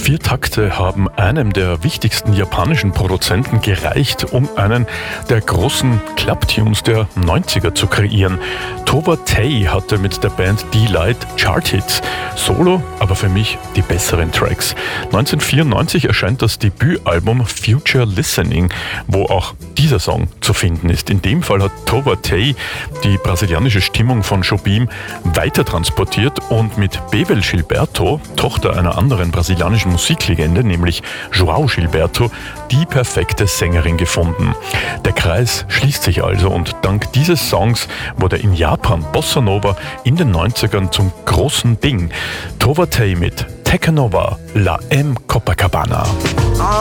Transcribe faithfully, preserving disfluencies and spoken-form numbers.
Vier Takte haben einem der wichtigsten japanischen Produzenten gereicht, um einen der großen Clubtunes der neunziger zu kreieren. Towa Tei hatte mit der Band D-Light Charthits, solo aber für mich die besseren Tracks. neunzehnhundertvierundneunzig erscheint das Debütalbum Future Listening, wo auch dieser Song zu finden ist. In dem Fall hat Towa Tei die brasilianische Stimmung von Jobim weiter transportiert und mit Bebel Gilberto, Tochter einer anderen brasilianischen Musiklegende, nämlich João Gilberto, die perfekte Sängerin gefunden. Der Kreis schließt sich also und dank dieses Songs wurde in Japan Bossa Nova in den neunzigern zum großen Ding. Towa Tei mit Tekanova La M Copacabana.